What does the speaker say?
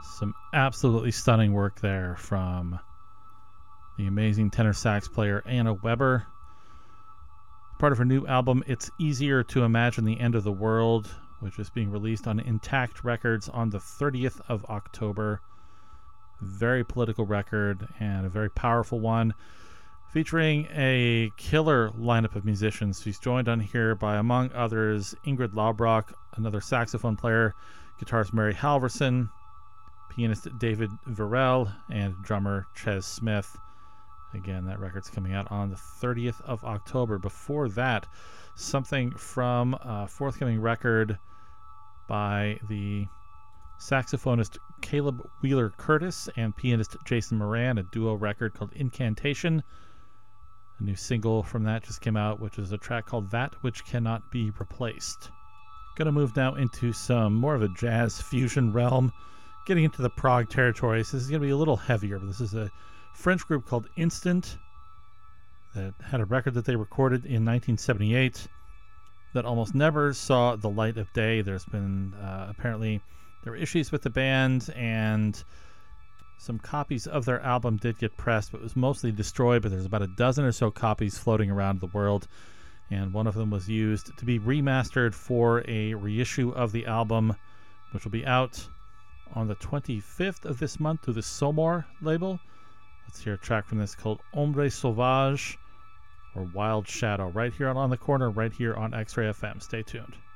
Some absolutely stunning work there from the amazing tenor sax player Anna Weber. Part of her new album, It's Easier to Imagine the End of the World, which is being released on Intact Records on the 30th of October. Very political record and a very powerful one, featuring a killer lineup of musicians. She's joined on here by, among others, Ingrid Laubrock, another saxophone player, guitarist Mary Halverson, pianist David Virel, and drummer Ches Smith. Again, that record's coming out on the 30th of October. Before that, something from a forthcoming record by the saxophonist Caleb Wheeler Curtis and pianist Jason Moran, a duo record called Incantation. A new single from that just came out, which is a track called That Which Cannot Be Replaced. Going to move now into some more of a jazz fusion realm, getting into the prog territory. So this is going to be a little heavier, but this is a French group called Instant that had a record that they recorded in 1978 that almost never saw the light of day. There's been apparently there were issues with the band, and some copies of their album did get pressed, but it was mostly destroyed. But there's about a dozen or so copies floating around the world, and one of them was used to be remastered for a reissue of the album, which will be out on the 25th of this month through the Somor label. Let's hear a track from this called Ombre Sauvage, or Wild Shadow, right here on the corner, right here on X-Ray FM. Stay tuned.